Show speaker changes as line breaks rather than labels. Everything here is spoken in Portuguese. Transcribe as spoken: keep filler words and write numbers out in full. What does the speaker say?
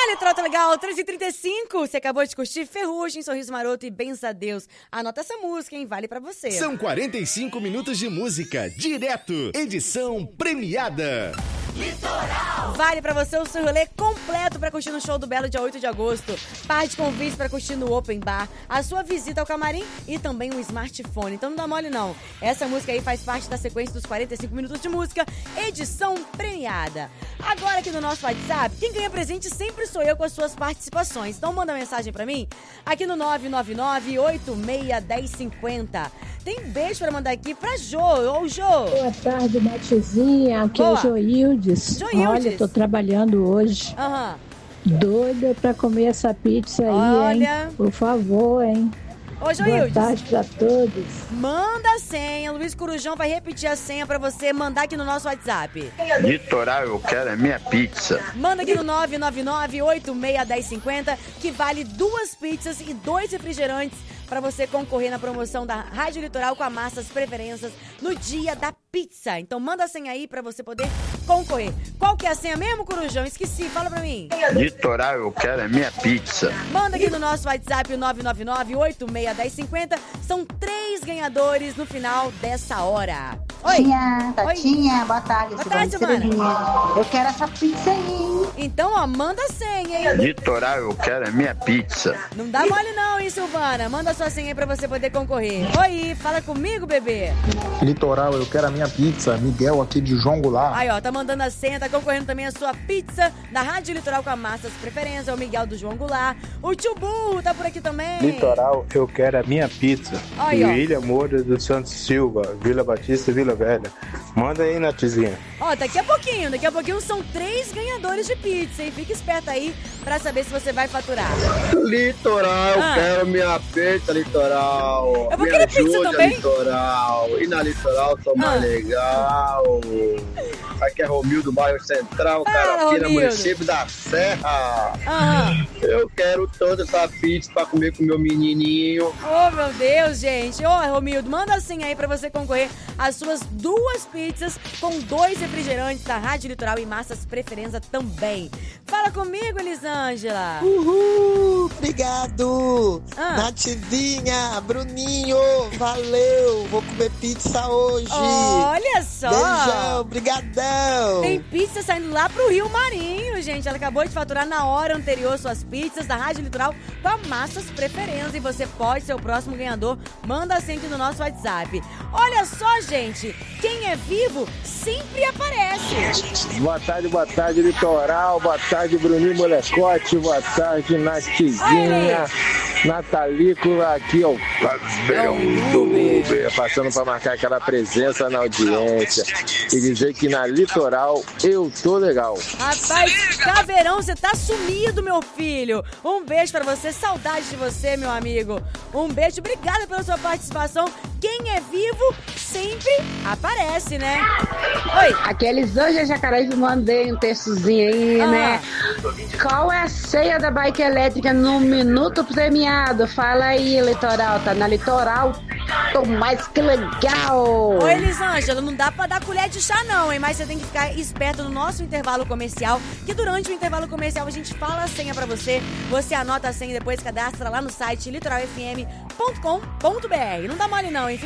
Vale, Trota Legal, treze e trinta e cinco. Você acabou de curtir Ferrugem, Sorriso Maroto e Bença a Deus. Anota essa música, hein? Vale pra você.
São quarenta e cinco minutos de música, direto. Edição premiada.
Litoral. Vale pra você o seu rolê completo pra curtir no show do Belo dia oito de agosto. Par de convites pra curtir no Open Bar, a sua visita ao camarim e também um smartphone. Então não dá mole não. Essa música aí faz parte da sequência dos quarenta e cinco minutos de música, edição premiada. Agora aqui no nosso WhatsApp, quem ganha presente sempre sou eu com as suas participações. Então manda mensagem pra mim aqui no nove nove nove, oito seis um zero, cinco zero. Tem beijo pra mandar aqui pra Jo. Ô, Jo.
Boa tarde, Matizinha. Aqui Boa. é Joildes.
Joildes.
Olha, tô trabalhando hoje.
Aham.
Uhum. Doida pra comer essa pizza aí,
Olha.
hein? Por favor, hein?
Ô, Joildes.
Boa tarde pra todos.
Manda a senha. Luiz Corujão vai repetir a senha pra você mandar aqui no nosso WhatsApp.
Litoral, eu quero a minha pizza.
Manda aqui no nove nove nove, oito seis um zero, cinco zero, que vale duas pizzas e dois refrigerantes para você concorrer na promoção da Rádio Litoral com a Massas Preferências no dia da pizza. Então manda a senha aí para você poder concorrer. Qual que é a senha mesmo, Corujão? Esqueci, fala pra mim.
Litoral, eu quero a minha pizza.
Manda aqui no nosso WhatsApp o nove nove nove, oito seis um zero, cinco zero. São três ganhadores no final dessa hora. Oi.
Tatinha, Tatinha, boa tarde.
Boa tarde, Silvana.
Eu quero essa pizza aí.
Então, ó, manda a senha, hein?
Litoral, eu quero a minha pizza.
Não dá mole não, hein, Silvana? Manda a sua senha aí pra você poder concorrer. Oi, fala comigo, bebê.
Litoral, eu quero a minha pizza. Miguel aqui de João Goulart.
Aí, ó, tá mandando a senha, tá concorrendo também a sua pizza da Rádio Litoral com a Massas Preferência, o Miguel do João Goulart. O Tio Burro tá por aqui também.
Litoral, eu quero a minha pizza.
Aí, ó.
William Moura do Santos Silva, Vila Batista, Vila Velha. Manda aí, Natizinha.
Ó, daqui a pouquinho, daqui a pouquinho são três ganhadores de pizza, hein? Fica esperto aí pra saber se você vai faturar.
Litoral, eu ah. quero minha pizza, Litoral.
Eu vou querer pizza também?
Litoral. E na Litoral tô mais ah. legal. Aqui é Romildo, bairro Central,
Para,
cara, aqui
Romildo.
no município da Serra.
Aham.
Eu quero toda essa pizza pra comer com meu menininho.
Oh, meu Deus, gente. Ô, oh, Romildo, manda assim aí pra você concorrer às suas duas pizzas com dois refrigerantes da Rádio Litoral e Massas Preferência também. Fala comigo, Elisângela.
Uhul, obrigado.
Ah.
Natizinha, Bruninho, valeu. Vou comer pizza hoje.
Olha só.
Beijão, brigadão.
Tem pizza saindo lá pro Rio Marinho, gente. Ela acabou de faturar na hora anterior suas pizzas da Rádio Litoral com a Massas Preferência. E você pode ser o próximo ganhador. Manda sempre no nosso WhatsApp. Olha só, gente. Quem é vivo sempre aparece.
Boa tarde, boa tarde, Litoral. Boa tarde, Bruninho Molecote. Boa tarde, Natizinha. Natalico, aqui é o Fabião do Uber, passando para marcar aquela presença na audiência e dizer que na Litoral eu tô legal.
Rapaz, Caveirão, você tá sumido, meu filho. Um beijo pra você, saudade de você, meu amigo. Um beijo, obrigada pela sua participação. Quem é vivo sempre aparece, né? Oi.
Aqueles anjos Jacareí mandei um textozinho aí, ah. né? Qual é a ceia da bike elétrica no minuto premiado? Fala aí, Litoral. Tá na Litoral? Tô mais que legal.
Oi, Elisângela, não dá pra dar colher de chá não, hein? Mas você tem que ficar esperto no nosso intervalo comercial, que durante o intervalo comercial a gente fala a senha pra você. Você anota a senha e depois cadastra lá no site litoral f m ponto com ponto b r. Não dá mole não, hein?